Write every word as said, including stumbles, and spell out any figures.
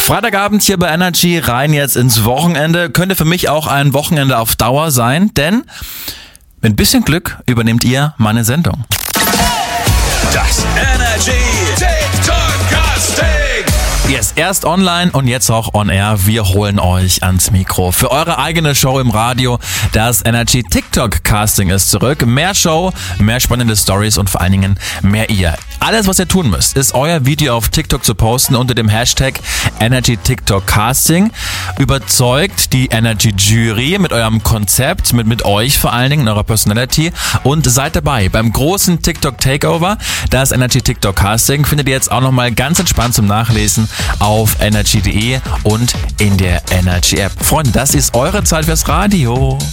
Freitagabend hier bei Energy, rein jetzt ins Wochenende. Könnte für mich auch ein Wochenende auf Dauer sein, denn mit ein bisschen Glück übernehmt ihr meine Sendung. Das Energy TikTok Casting. Yes, erst online und jetzt auch on air. Wir holen euch ans Mikro. Für eure eigene Show im Radio. Das Energy TikTok Casting ist zurück. Mehr Show, mehr spannende Stories und vor allen Dingen mehr ihr. Alles, was ihr tun müsst, ist euer Video auf TikTok zu posten unter dem Hashtag Energy TikTok Casting. Überzeugt die Energy Jury mit eurem Konzept, mit, mit euch vor allen Dingen, eurer Personality, und seid dabei beim großen TikTok Takeover. Das Energy TikTok Casting findet ihr jetzt auch nochmal ganz entspannt zum Nachlesen auf energy punkt de und in der Energy App. Freunde, das ist eure Zeit fürs Radio.